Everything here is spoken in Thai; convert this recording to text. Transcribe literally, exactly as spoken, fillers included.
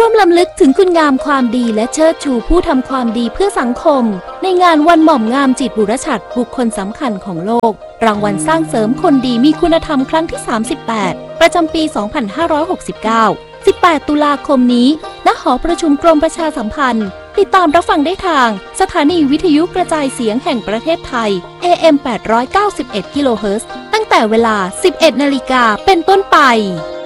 มรำลึกถึงคุณงามความดีและเชิดชูผู้ทำความดีเพื่อสังคมในงานวันหม่อมงามจิตบุรฉัตรบุคคลสำคัญของโลกรางวัลสร้างเสริมคนดีมีคุณธรรมครั้งที่สามสิบแปดประจำปี สองพันห้าร้อยหกสิบเก้า สิบแปด ตุลาคมนี้ณ หอประชุมกรมประชาสัมพันธ์ติดตามรับฟังได้ทางสถานีวิทยุกระจายเสียงแห่งประเทศไทย เอ เอ็ม แปดร้อยเก้าสิบเอ็ด กิโลเฮิรตซ์ตั้งแต่เวลา สิบเอ็ด นาฬิกาเป็นต้นไป